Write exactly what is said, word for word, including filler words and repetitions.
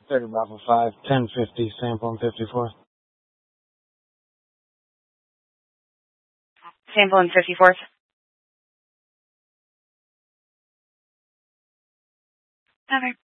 thirty Bravo five, ten fifty, sample in fifty-four. Sample in fifty-fourth. Okay.